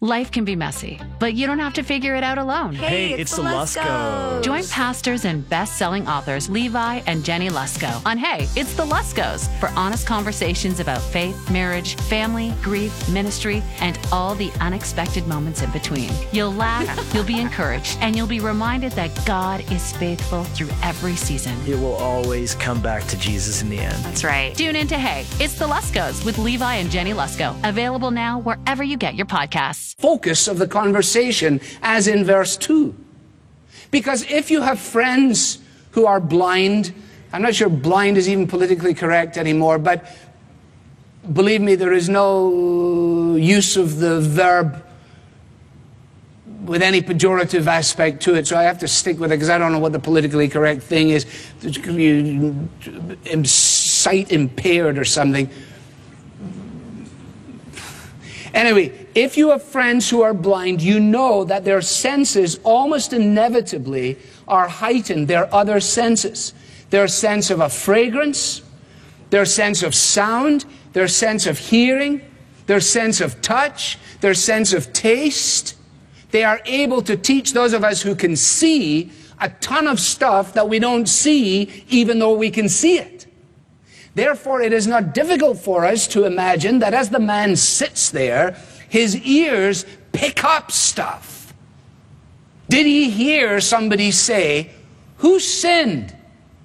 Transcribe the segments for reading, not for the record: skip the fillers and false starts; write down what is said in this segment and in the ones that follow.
Life can be messy, but you don't have to figure it out alone. Hey, it's the Luskos. Join pastors and best-selling authors Levi and Jenny Lusko on Hey, It's the Luskos for honest conversations about faith, marriage, family, grief, ministry, and all the unexpected moments in between. You'll laugh, you'll be encouraged, and you'll be reminded that God is faithful through every season. It will always come back to Jesus in the end. That's right. Tune in to Hey, It's the Luskos with Levi and Jenny Lusko. Available now wherever you get your podcasts. Focus of the conversation as in verse 2. Because if you have friends who are blind, I'm not sure blind is even politically correct anymore, but believe me, there is no use of the verb with any pejorative aspect to it, so I have to stick with it because I don't know what the politically correct thing is. Sight impaired or something. Anyway, if you have friends who are blind, you know that their senses almost inevitably are heightened, their other senses. Their sense of a fragrance, their sense of sound, their sense of hearing, their sense of touch, their sense of taste. They are able to teach those of us who can see a ton of stuff that we don't see even though we can see it. Therefore, it is not difficult for us to imagine that as the man sits there, his ears pick up stuff. Did he hear somebody say, "Who sinned?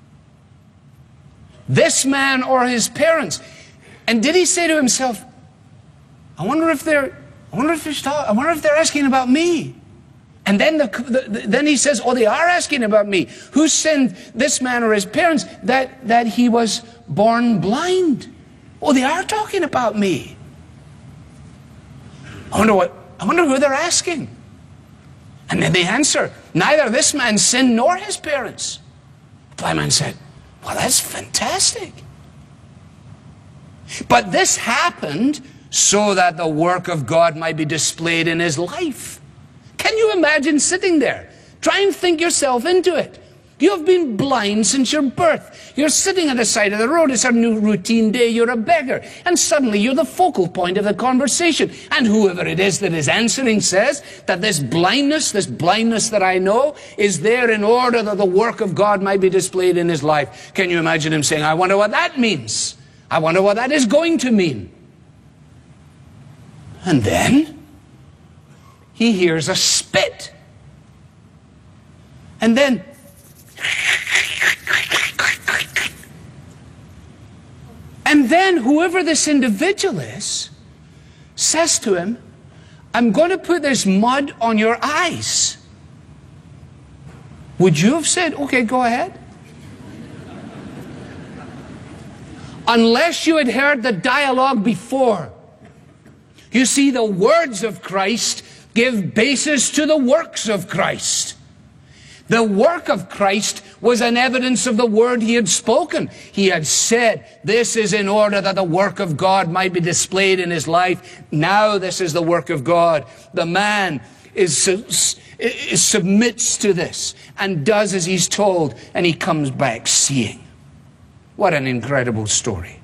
This man or his parents?" And did he say to himself, I wonder if they're asking about me. And then he says, oh, they are asking about me. Who sinned, this man or his parents, that he was born blind? Oh, they are talking about me. I wonder who they're asking. And then they answer, neither this man sinned nor his parents. The blind man said, well, that's fantastic. But this happened so that the work of God might be displayed in his life. Can you imagine sitting there? Try and think yourself into it. You have been blind since your birth. You're sitting at the side of the road. It's a new routine day. You're a beggar. And suddenly you're the focal point of the conversation. And whoever it is that is answering says that this blindness that I know is there in order that the work of God might be displayed in his life. Can you imagine him saying, I wonder what that means? I wonder what that is going to mean. And then he hears a spit. And then whoever this individual is says to him, I'm going to put this mud on your eyes. Would you have said, okay, go ahead? Unless you had heard the dialogue before. You see, the words of Christ give basis to the works of Christ. The work of Christ was an evidence of the word he had spoken. He had said, this is in order that the work of God might be displayed in his life. Now this is the work of God. The man submits to this and does as he's told, and he comes back seeing. What an incredible story.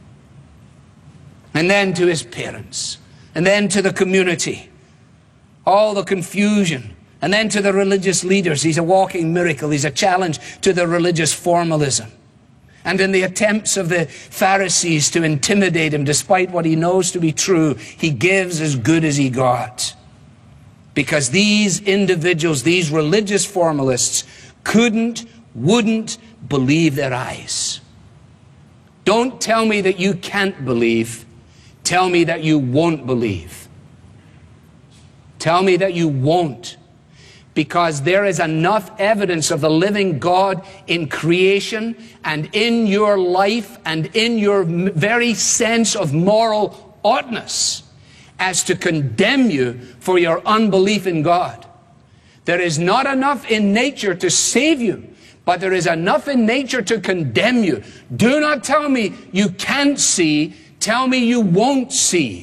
And then to his parents, and then to the community, all the confusion. And then to the religious leaders, he's a walking miracle. He's a challenge to the religious formalism. And in the attempts of the Pharisees to intimidate him, despite what he knows to be true, he gives as good as he got. Because these individuals, these religious formalists, wouldn't believe their eyes. Don't tell me that you can't believe. Tell me that you won't believe. Tell me that you won't. Because there is enough evidence of the living God in creation and in your life and in your very sense of moral oughtness as to condemn you for your unbelief in God. There is not enough in nature to save you, but there is enough in nature to condemn you. Do not tell me you can't see. Tell me you won't see.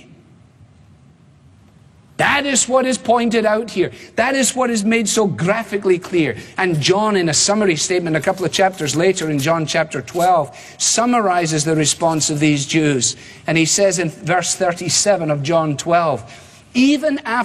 That is what is pointed out here. That is what is made so graphically clear. And John, in a summary statement a couple of chapters later in John chapter 12, summarizes the response of these Jews. And he says in verse 37 of John 12, even after